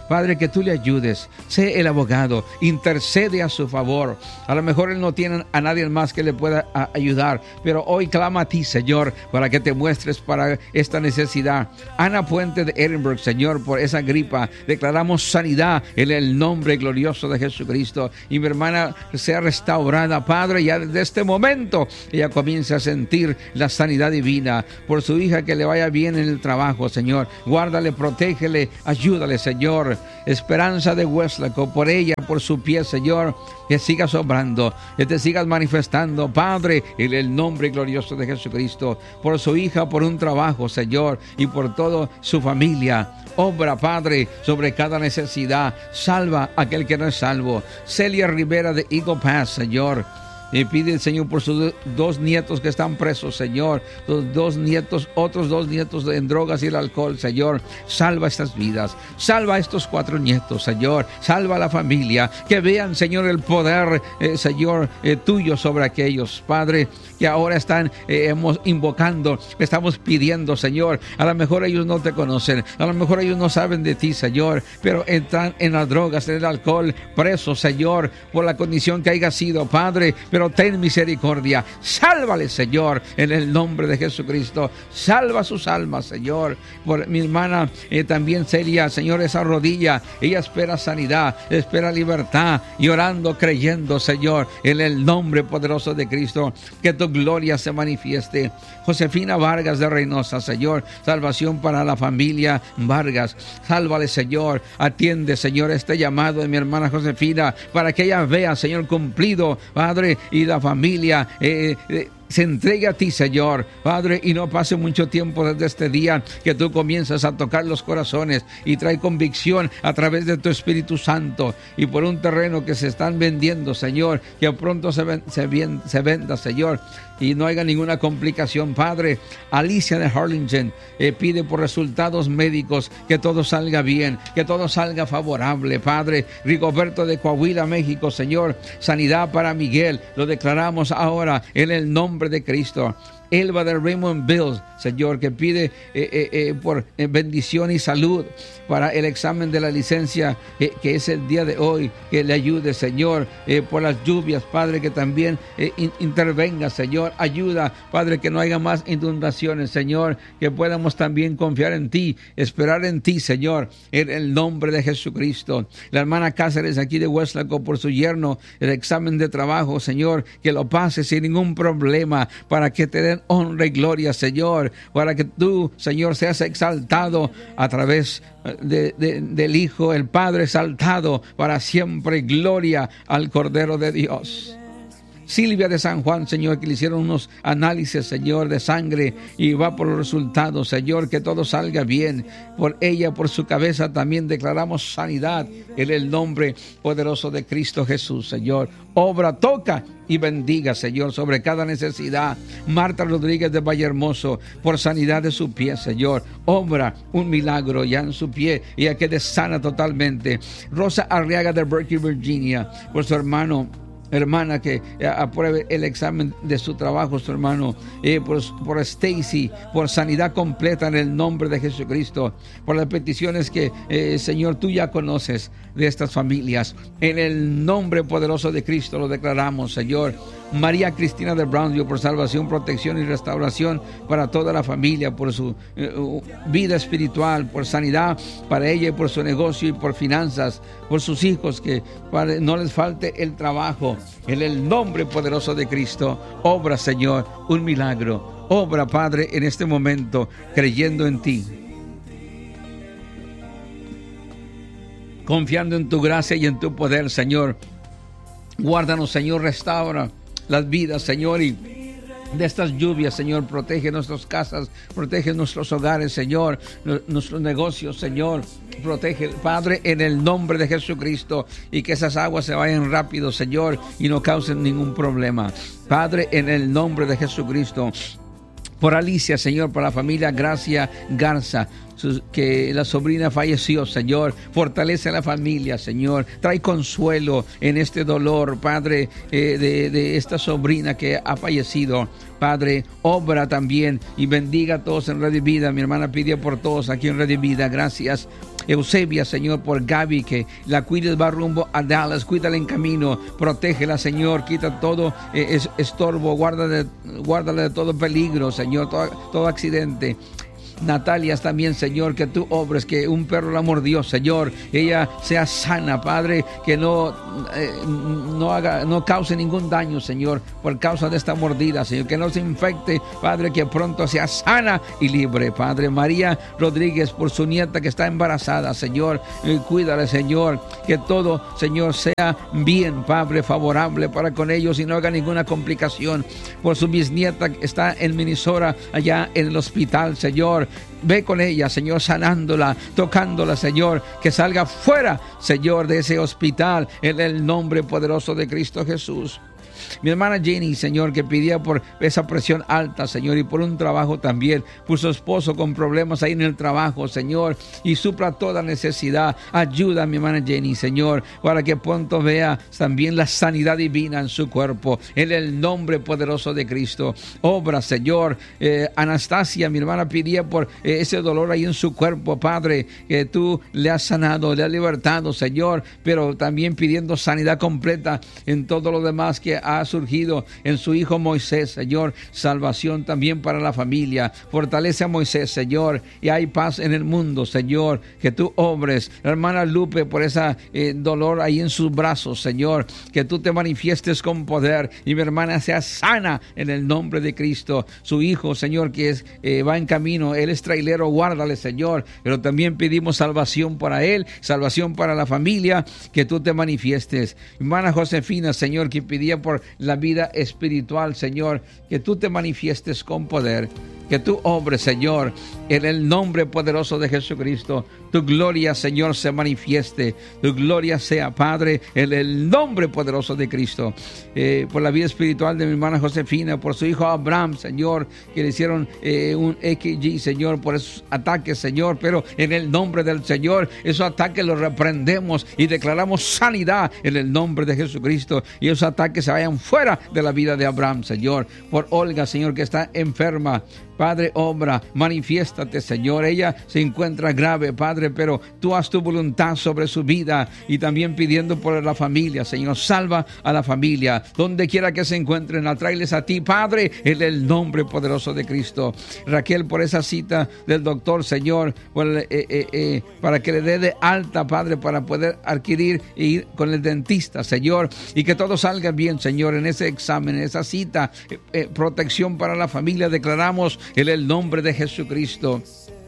S2: Padre, que tú le ayudes. Sé el abogado, intercede a su favor. A lo mejor él no tiene a nadie más que le pueda a, ayudar, pero hoy clama a ti, Señor, para que te muestres para esta necesidad. Ana Puente de Edinburgh, Señor, por esa gripa, declaramos sanidad en el nombre glorioso de Jesucristo. Y mi hermana sea restaurada, Padre, ya desde este momento ella comienza a sentir la sanidad divina. Por su hija, que le vaya bien en el trabajo, Señor. Guárdale, protégele, ayúdale, Señor. Esperanza de Westlaco, por ella, por su pie, Señor, que sigas obrando, que te sigas manifestando, Padre, en el nombre glorioso de Jesucristo. Por su hija, por un trabajo, Señor, y por toda su familia. Obra, Padre, sobre cada necesidad. Salva a aquel que no es salvo. Celia Rivera de Eagle Pass, Señor. Y pide el Señor por sus dos nietos que están presos, Señor. Los dos nietos, otros dos nietos en drogas y el alcohol, Señor. Salva estas vidas. Salva a estos cuatro nietos, Señor. Salva a la familia. Que vean, Señor, el poder, eh, Señor, eh, tuyo sobre aquellos, Padre, que ahora están eh, hemos invocando, estamos pidiendo, Señor. A lo mejor ellos no te conocen. A lo mejor ellos no saben de ti, Señor. Pero están en las drogas, en el alcohol, presos, Señor, por la condición que haya sido, Padre. Pero ten misericordia, sálvale, Señor, en el nombre de Jesucristo. Salva sus almas, Señor. Por mi hermana eh, también Celia, Señor, esa rodilla, ella espera sanidad, espera libertad, y orando, creyendo, Señor, en el nombre poderoso de Cristo, que tu gloria se manifieste. Josefina Vargas de Reynosa, Señor, salvación para la familia Vargas. Sálvale, Señor. Atiende, Señor, este llamado de mi hermana Josefina, para que ella vea, Señor, cumplido, Padre, y la familia eh, eh, se entregue a ti, Señor, Padre, y no pase mucho tiempo desde este día que tú comienzas a tocar los corazones y trae convicción a través de tu Espíritu Santo, y por un terreno que se están vendiendo, Señor, que pronto se, ven, se, ven, se venda, Señor, y no haya ninguna complicación, Padre. Alicia de Harlingen eh, pide por resultados médicos que todo salga bien, que todo salga favorable, Padre. Rigoberto de Coahuila, México, Señor, sanidad para Miguel, lo declaramos ahora en el nombre de Cristo. Elba de Raymond Bills, Señor, que pide eh, eh, eh, por eh, bendición y salud para el examen de la licencia, eh, que es el día de hoy, que le ayude, Señor, eh, por las lluvias, Padre, que también eh, in- intervenga, Señor, ayuda, Padre, que no haya más inundaciones, Señor, que podamos también confiar en ti, esperar en ti, Señor, en el nombre de Jesucristo. La hermana Cáceres aquí de Westlaco, por su yerno, el examen de trabajo, Señor, que lo pase sin ningún problema, para que te den honra y gloria, Señor, para que tú, Señor, seas exaltado a través de, de, del Hijo, el Padre exaltado para siempre. Gloria al Cordero de Dios. Silvia de San Juan, Señor, que le hicieron unos análisis, Señor, de sangre, y va por los resultados, Señor, que todo salga bien. Por ella, por su cabeza, también declaramos sanidad en el nombre poderoso de Cristo Jesús, Señor. Obra, toca y bendiga, Señor, sobre cada necesidad. Marta Rodríguez de Vallehermoso, por sanidad de su pie, Señor. Obra un milagro ya en su pie y ya quede sana totalmente. Rosa Arriaga de Berkeley, Virginia, por su hermano hermana, que apruebe el examen de su trabajo, su hermano, eh, por, por Stacy, por sanidad completa en el nombre de Jesucristo, por las peticiones que, eh, Señor, tú ya conoces de estas familias. En el nombre poderoso de Cristo lo declaramos, Señor. María Cristina de Brownsville, por salvación, protección y restauración para toda la familia, por su eh, vida espiritual, por sanidad para ella y por su negocio y por finanzas, por sus hijos, que para, no les falte el trabajo. En el nombre poderoso de Cristo, obra, Señor, un milagro. Obra, Padre, en este momento, creyendo en ti, confiando en tu gracia y en tu poder, Señor. Guárdanos, Señor, restaura las vidas, Señor, y de estas lluvias, Señor, protege nuestras casas, protege nuestros hogares, Señor, nuestros negocios, Señor, protege, Padre, en el nombre de Jesucristo, y que esas aguas se vayan rápido, Señor, y no causen ningún problema, Padre, en el nombre de Jesucristo. Por Alicia, Señor, por la familia Gracia Garza, que la sobrina falleció, Señor. Fortalece a la familia, Señor. Trae consuelo en este dolor, Padre, eh, de, de esta sobrina que ha fallecido. Padre, obra también y bendiga a todos en Red de Vida. Mi hermana pidió por todos aquí en Red de Vida. Gracias. Eusebia, Señor, por Gaby, que la cuides, va rumbo a Dallas, cuídala en camino, protégela, Señor, quita todo eh, es, estorbo, guárdale, guárdale de todo peligro, Señor, todo, todo accidente. Natalia también, Señor, que tú obres, que un perro la mordió, Señor, ella sea sana, Padre, que no, eh, no haga, no cause ningún daño, Señor, por causa de esta mordida, Señor, que no se infecte, Padre, que pronto sea sana y libre, Padre. María Rodríguez, por su nieta que está embarazada, Señor, eh, cuídale, Señor, que todo, Señor, sea bien, Padre, favorable para con ellos y no haga ninguna complicación. Por su bisnieta que está en Minnesota, allá en el hospital, Señor, ve con ella, Señor, sanándola, tocándola, Señor, que salga fuera, Señor, de ese hospital, en el nombre poderoso de Cristo Jesús. Mi hermana Jenny, Señor, que pedía por esa presión alta, Señor, y por un trabajo también, por su esposo con problemas ahí en el trabajo, Señor, y supla toda necesidad. Ayuda a mi hermana Jenny, Señor, para que pronto vea también la sanidad divina en su cuerpo, en el nombre poderoso de Cristo. Obra, Señor. eh, Anastasia, mi hermana, pedía por eh, ese dolor ahí en su cuerpo, Padre, que tú le has sanado, le has libertado, Señor, pero también pidiendo sanidad completa en todo lo demás que ha surgido en su hijo Moisés, Señor. Salvación también para la familia. Fortalece a Moisés, Señor, y hay paz en el mundo, Señor, que tú obres. La hermana Lupe, por ese eh, dolor ahí en sus brazos, Señor, que tú te manifiestes con poder y mi hermana sea sana en el nombre de Cristo. Su hijo, Señor, que es, eh, va en camino, él es trailero, guárdale, Señor, pero también pedimos salvación para él, salvación para la familia, que tú te manifiestes. Hermana Josefina, Señor, que pedía por la vida espiritual, Señor, que tú te manifiestes con poder, que tú obres, Señor, en el nombre poderoso de Jesucristo. Tu gloria, Señor, se manifieste. Tu gloria sea, Padre, en el nombre poderoso de Cristo. Eh, por la vida espiritual de mi hermana Josefina, por su hijo Abraham, Señor, que le hicieron eh, un X G, Señor, por esos ataques, Señor, pero en el nombre del Señor, esos ataques los reprendemos y declaramos sanidad en el nombre de Jesucristo, y esos ataques se vayan fuera de la vida de Abraham, Señor. Por Olga, Señor, que está enferma, Padre, obra, manifiéstate, Señor. Ella se encuentra grave, Padre, pero tú haz tu voluntad sobre su vida, y también pidiendo por la familia, Señor. Salva a la familia, donde quiera que se encuentren, atráeles a ti, Padre, en el nombre poderoso de Cristo. Raquel, por esa cita del doctor, Señor, por, eh, eh, eh, para que le dé de alta, Padre, para poder adquirir e ir con el dentista, Señor, y que todo salga bien, Señor, en ese examen, en esa cita. eh, eh, protección para la familia, declaramos en el nombre de Jesucristo.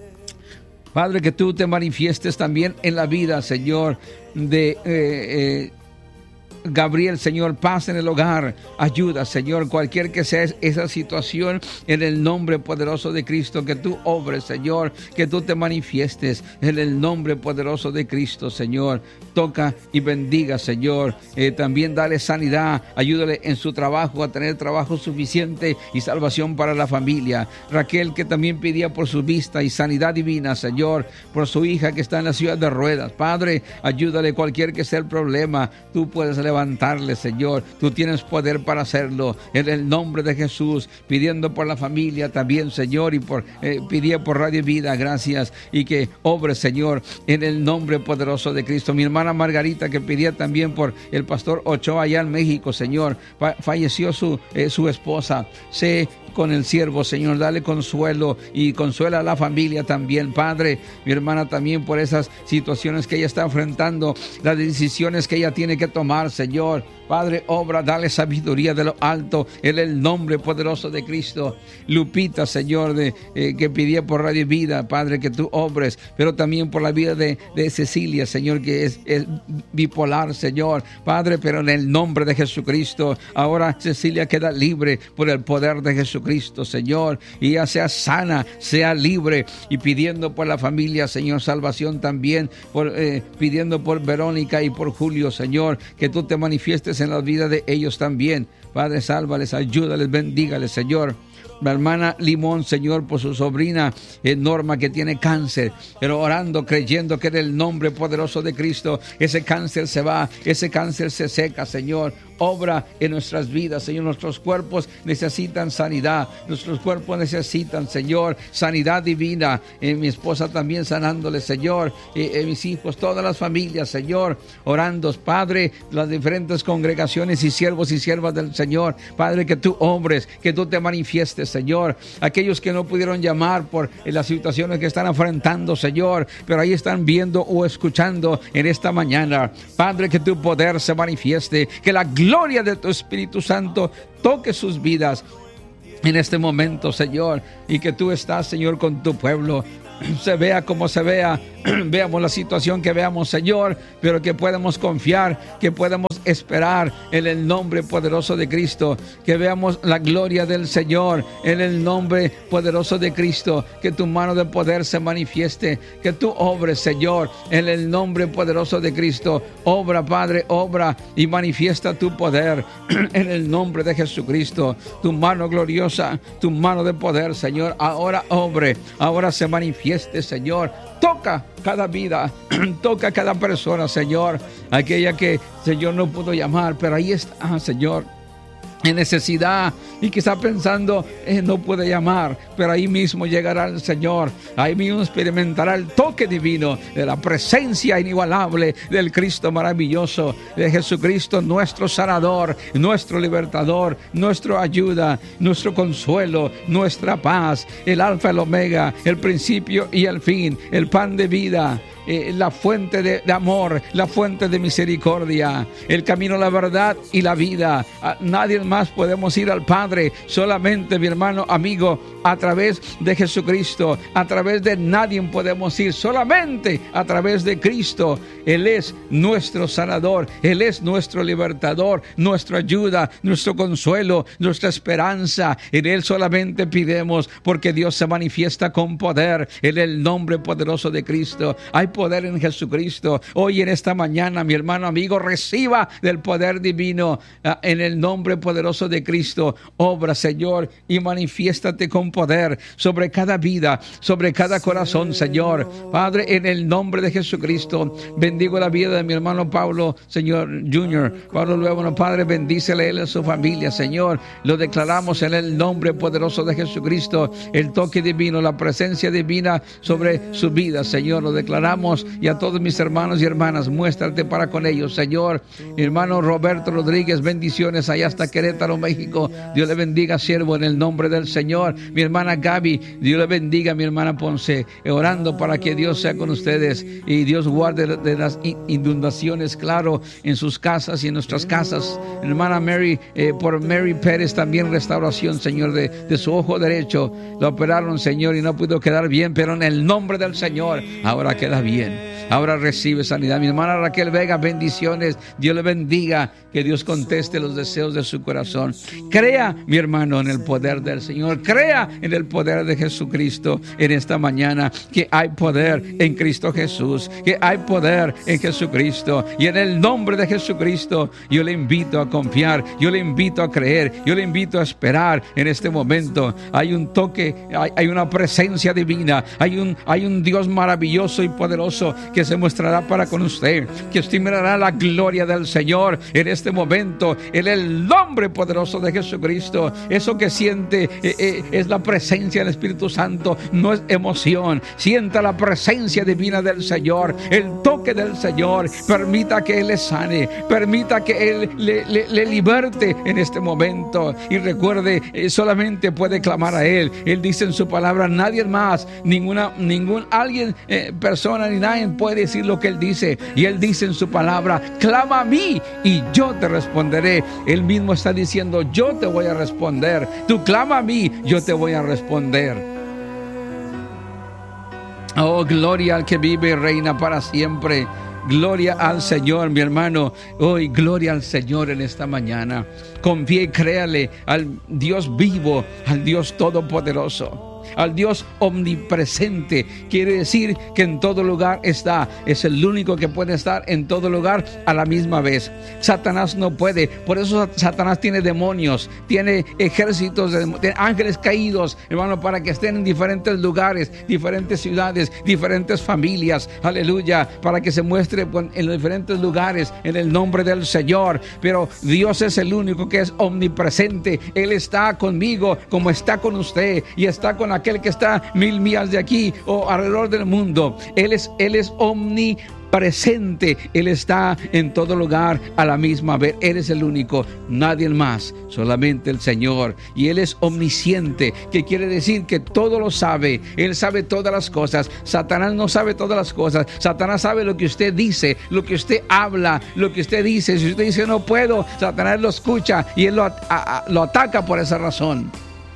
S2: Padre, que tú te manifiestes también en la vida, Señor, de eh, eh, Gabriel, Señor. Paz en el hogar, ayuda, Señor, cualquier que sea esa situación, en el nombre poderoso de Cristo, que tú obres, Señor, que tú te manifiestes en el nombre poderoso de Cristo, Señor. Toca y bendiga, Señor. Eh, también dale sanidad, ayúdale en su trabajo a tener trabajo suficiente y salvación para la familia. Raquel, que también pedía por su vista y sanidad divina, Señor, por su hija que está en la ciudad de ruedas. Padre, ayúdale cualquier que sea el problema, tú puedes levantarle, Señor. Tú tienes poder para hacerlo, en el nombre de Jesús. Pidiendo por la familia también, Señor, y por eh, pidiendo por Radio Vida, gracias, y que obre, Señor, en el nombre poderoso de Cristo. Mi hermana Margarita, que pedía también por el pastor Ochoa allá en México, Señor. Fa- falleció su, eh, su esposa. Sé con el siervo, Señor, dale consuelo y consuela a la familia también, Padre. Mi hermana también por esas situaciones que ella está enfrentando, las decisiones que ella tiene que tomar, Señor. Padre, obra, dale sabiduría de lo alto, en el nombre poderoso de Cristo. Lupita, Señor, de, eh, que pedía por Radio Vida, Padre, que tú obres, pero también por la vida de, de Cecilia, Señor, que es, es bipolar, Señor, Padre, pero en el nombre de Jesucristo, ahora Cecilia queda libre por el poder de Jesucristo, Señor, y ella sea sana, sea libre, y pidiendo por la familia, Señor, salvación también, por, eh, pidiendo por Verónica y por Julio, Señor, que tú te manifiestes en la vida de ellos también. Padre, sálvales, ayúdales, bendígales, Señor. La hermana Limón, Señor, por su sobrina eh, Norma, que tiene cáncer, pero orando, creyendo que en el nombre poderoso de Cristo ese cáncer se va, ese cáncer se seca, Señor. obra en nuestras vidas, Señor. Nuestros cuerpos necesitan sanidad, nuestros cuerpos necesitan, Señor, sanidad divina. Eh, mi esposa también sanándole, Señor, eh, eh, mis hijos, todas las familias, Señor, orando, Padre, las diferentes congregaciones y siervos y siervas del Señor, Padre, que tú obres, que tú te manifiestes, Señor. Aquellos que no pudieron llamar por eh, las situaciones que están enfrentando, Señor, pero ahí están viendo o escuchando en esta mañana, Padre, que tu poder se manifieste, que la gloria de tu Espíritu Santo toque sus vidas en este momento, Señor, y que tú estás, Señor, con tu pueblo. Se vea como se vea, veamos la situación que veamos, Señor, pero que podemos confiar, que podemos esperar en el nombre poderoso de Cristo, que veamos la gloria del Señor en el nombre poderoso de Cristo, que tu mano de poder se manifieste, que tú obres, Señor, en el nombre poderoso de Cristo. Obra, Padre, obra y manifiesta tu poder en el nombre de Jesucristo. Tu mano gloriosa, tu mano de poder, Señor, ahora obre, ahora se manifieste, Señor. Toca cada vida, toca cada persona, Señor, aquella que, Señor, no pudo llamar, pero ahí está, Señor, en necesidad y quizá pensando, eh, no puede llamar, pero ahí mismo llegará el Señor, ahí mismo experimentará el toque divino de la presencia inigualable del Cristo maravilloso, de Jesucristo, nuestro sanador, nuestro libertador, nuestra ayuda, nuestro consuelo, nuestra paz, el alfa, el omega, el principio y el fin, el pan de vida. Eh, la fuente de, de amor, la fuente de misericordia, el camino, la verdad y la vida. A nadie más podemos ir al Padre, solamente, mi hermano, amigo, a través de Jesucristo. A través de nadie podemos ir, solamente a través de Cristo. Él es nuestro sanador, Él es nuestro libertador, nuestra ayuda, nuestro consuelo, nuestra esperanza. En Él solamente pidemos, porque Dios se manifiesta con poder en el nombre poderoso de Cristo. Hay poder en Jesucristo. Hoy en esta mañana, mi hermano amigo, reciba del poder divino uh, en el nombre poderoso de Cristo. Obra, Señor, y manifiéstate con poder sobre cada vida, sobre cada corazón, Señor. Padre, en el nombre de Jesucristo, bendigo la vida de mi hermano Pablo, Señor, Junior Pablo Luévano, Padre, bendícele a él y a su familia, Señor. Lo declaramos en el nombre poderoso de Jesucristo, el toque divino, la presencia divina sobre su vida, Señor. Lo declaramos. Y a todos mis hermanos y hermanas, muéstrate para con ellos, Señor. Mi hermano Roberto Rodríguez, bendiciones allá hasta Querétaro, México. Dios le bendiga, siervo, en el nombre del Señor. Mi hermana Gaby, Dios le bendiga, mi hermana Ponce, orando para que Dios sea con ustedes y Dios guarde de las inundaciones, claro, en sus casas y en nuestras casas. Mi hermana Mary, eh, por Mary Pérez, también restauración, Señor, de, de su ojo derecho. La operaron, Señor, y no pudo quedar bien, pero en el nombre del Señor, ahora queda bien. Ahora recibe sanidad. Mi hermana Raquel Vega, bendiciones. Dios le bendiga. Que Dios conteste los deseos de su corazón. Crea, mi hermano, en el poder del Señor. Crea en el poder de Jesucristo en esta mañana. Que hay poder en Cristo Jesús. Que hay poder en Jesucristo. Y en el nombre de Jesucristo, yo le invito a confiar. Yo le invito a creer. Yo le invito a esperar en este momento. Hay un toque, hay, hay una presencia divina. Hay un, hay un Dios maravilloso y poderoso que se mostrará para con usted, que usted mirará la gloria del Señor en este momento, en el nombre poderoso de Jesucristo. Eso que siente eh, eh, es la presencia del Espíritu Santo, no es emoción. Sienta la presencia divina del Señor, el toque del Señor. Permita que Él le sane, permita que Él le, le, le liberte en este momento. Y recuerde, eh, solamente puede clamar a Él. Él dice en su palabra, nadie más, ninguna, ningún alguien, eh, persona ni nadie puede decir lo que Él dice. Y Él dice en su palabra, clama a mí y yo te responderé. Él mismo está diciendo, yo te voy a responder. Tú clama a mí, yo te voy a responder. Oh, gloria al que vive y reina para siempre. Gloria al Señor, mi hermano. Hoy, gloria al Señor en esta mañana. Confíe y créale al Dios vivo, al Dios todopoderoso. al Dios omnipresente. Quiere decir que en todo lugar está. Es el único que puede estar en todo lugar a la misma vez. Satanás no puede. Por eso Satanás tiene demonios, tiene ejércitos de, de ángeles caídos, hermano, para que estén en diferentes lugares, diferentes ciudades, diferentes familias. Aleluya. Para que se muestre en los diferentes lugares en el nombre del Señor. Pero Dios es el único que es omnipresente. Él está conmigo como está con usted y está con aquel que está mil millas de aquí o alrededor del mundo. Él es, él es omnipresente. Él está en todo lugar a la misma vez. Él es el único, nadie más, solamente el Señor. Y Él es omnisciente, que quiere decir que todo lo sabe. Él sabe todas las cosas. Satanás no sabe todas las cosas. Satanás sabe lo que usted dice, lo que usted habla, lo que usted dice. Si usted dice no puedo, Satanás lo escucha y él lo, a, a, lo ataca por esa razón.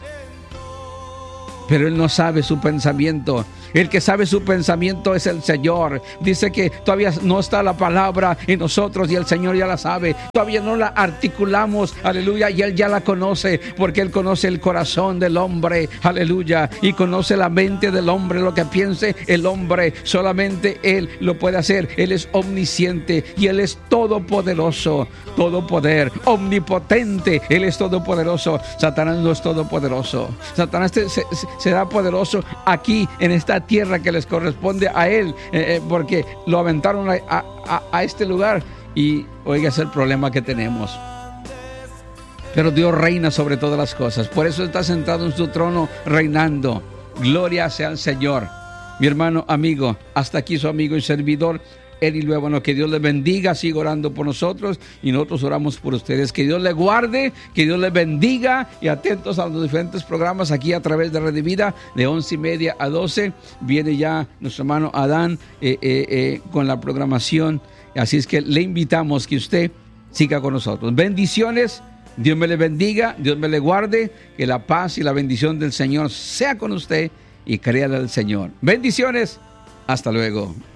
S2: Pero él no sabe su pensamiento. El que sabe su pensamiento es el Señor. Dice que todavía no está la palabra en nosotros y el Señor ya la sabe. Todavía no la articulamos, aleluya, y Él ya la conoce, porque Él conoce el corazón del hombre, aleluya, y conoce la mente del hombre, lo que piense el hombre. Solamente Él lo puede hacer. Él es omnisciente y Él es todopoderoso, todo poder, omnipotente. Él es todopoderoso. Satanás no es todopoderoso. Satanás te, se, será poderoso aquí en esta tierra que les corresponde a él, eh, porque lo aventaron a, a, a este lugar. Y oiga, es el problema que tenemos. Pero Dios reina sobre todas las cosas. Por eso está sentado en su trono reinando. Gloria sea al Señor. Mi hermano, amigo, hasta aquí su amigo y servidor Eddie Luévano. Que Dios les bendiga, siga orando por nosotros y nosotros oramos por ustedes. Que Dios les guarde, que Dios les bendiga, y atentos a los diferentes programas aquí a través de Red de Vida de once y media a doce. Viene ya nuestro hermano Adán eh, eh, eh, con la programación, así es que le invitamos que usted siga con nosotros. Bendiciones, Dios me le bendiga, Dios me le guarde, que la paz y la bendición del Señor sea con usted y créale al Señor. Bendiciones, hasta luego.